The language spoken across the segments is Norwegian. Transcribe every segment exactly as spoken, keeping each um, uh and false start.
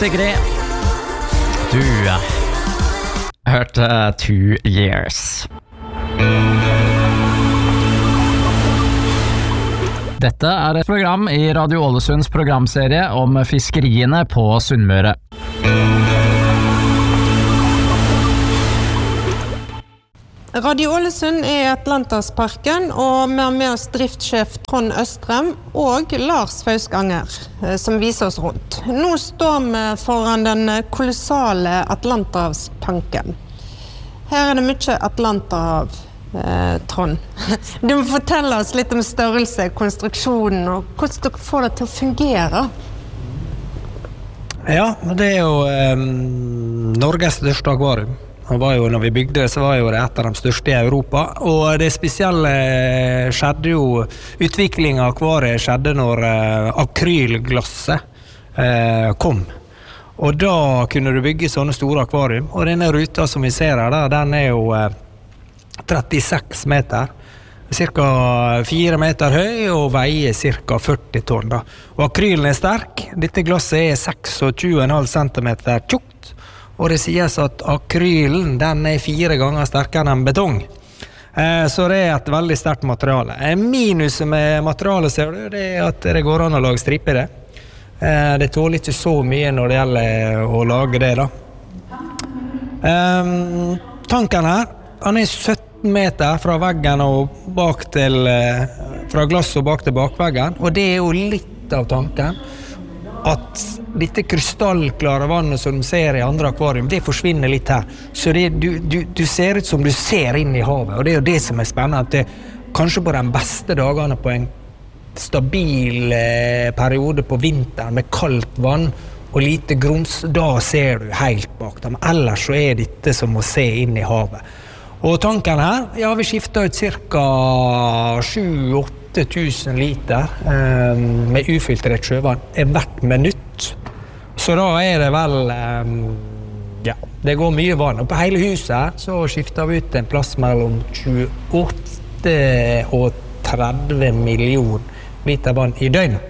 Sigrid. Du hørte Two Years. Dette er et program i Radio Ålesunds programserie om fiskeriene på Sunnmøre. Radio Ålesund er i Atlantasparken, og vi har med oss driftssjef Trond Østrem og Lars Fausganger, som viser oss rundt. Nå står vi foran den kolossale Atlanterhavspanken. Her er det mye Atlanterhav, eh, Trond. Du må fortelle oss litt om størrelse, konstruksjonen, og hvordan dere får det til å fungere. Ja, det er jo eh, Norges største akvarium. Det var jo, når vi bygde det, så var jo det et av de største i Europa. Og det spesielle skjedde jo, utviklingen av akvariet skjedde når eh, akrylglasset eh, kom. Og da kunne du bygge sånne store akvarium. Og denne ruta som vi ser her, da, den er jo eh, trettiseks meter. Cirka fire meter høy og veier cirka førti tonn. Da. Og akrylen er sterk. Dette glasset er tjueseks komma fem centimeter tjukt. Og det sies at akrylen den er fire ganger sterkere enn betong. Eh, så det er et veldig sterkt materiale. Minuset med materialet ser du, det er at det går an å lage stripe i det. Eh, det tåler ikke så mye når det gjelder å lage det da. Eh, tanken her, han er sytten meter fra veggen og bak til, eh, fra glass og bak til bakveggen. Og det er jo litt av tanken at dette krystallklare vannet som du ser i andre akvarium, det forsvinner litt her. Så det, du, du, du ser ut som du ser inn i havet, og det er jo det som er spennende, at det, kanskje på de beste dagene på en stabil eh, periode på vinteren med kaldt vann og lite grums, da ser du helt bak dem. Ellers så er dette som å se inn i havet. Og tanken her, ja, vi skifter ut cirka sju til åtte tusen liter eh, med ufiltrert sjøvann hvert minutt. Så da er det vel, eh, ja, det går mye vann. Og på hele huset så skifter vi ut en plass mellom tjueåtte og tretti millioner liter vann i døgnet.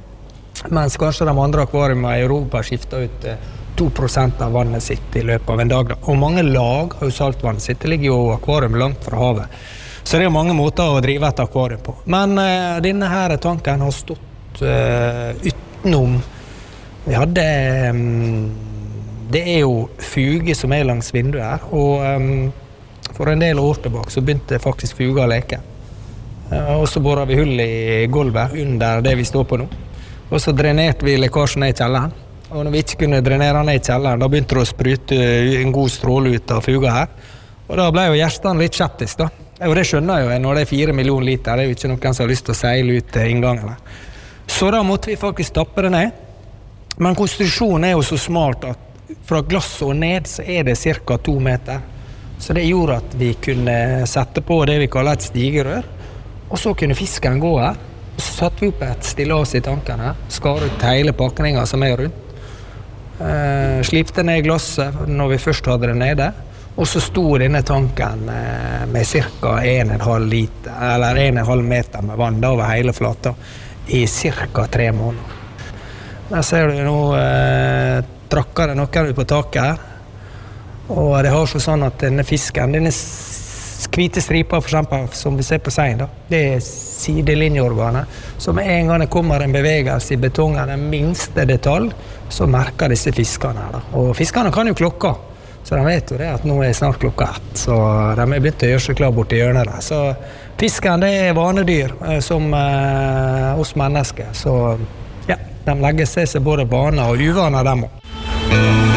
Mens kanskje de andre akvariumene i Europa skifter ut eh, to prosent av vannet sitt i løpet av en dag. Da. Og mange lag av saltvannet sitt, det ligger jo akvarium langt fra havet. Så det er mange måter å drive et akvarium på. Men uh, denne her tanken har stått uh, utenom. Vi hadde, um, det er jo fuge som er langs vinduet her, og um, for en del år tilbake så begynte faktisk fuge å leke. Uh, og så boret vi hull i gulvet under det vi står på nå. Og så drenerte vi lekkasjen ned i kjelleren. Og når vi ikke kunne drenere ned i kjelleren, da begynte det å sprute en god stråle ut av fuga her. Og da ble jo hjertene litt skeptisk da. Og det skjønner jo jeg, når det er fire millioner liter, det er jo ikke noen som har lyst til å seile ut til inngangen der. Så da måtte vi faktisk tappe det ned. Men konstruksjonen er jo så smart at fra glass og ned så er det cirka to meter. Så det gjorde at vi kunne sette på det vi kaller et stigerør, og så kunne fisken gå her. Og så satte vi opp et stillas i tanken her, skar ut hele pakningen som er rundt. Uh, slipte ned glasset når vi først hadde det nede, og så sto denne tanken uh, med cirka en og en halv liter, eller en og en halv meter med vann over hele flata i cirka tre måneder. Der ser du nå uh, trakker det noen ut på taket her, og det har så sånn at denne fisken, denne hvite striper for eksempel, som vi ser på seien da, det er sidelinjeorganet, så med en gang det kommer en bevegelse i betongen, den minste detalj, så merker disse fiskene her da. Og fiskene kan jo klokka, så de vet jo det at nå er snart klokka ett, så de er begynt å gjøre seg klar bort i hjørnet der. Så fisken, det er vanedyr, som eh, hos mennesker, så ja, de legger seg både vaner og uvaner dem også.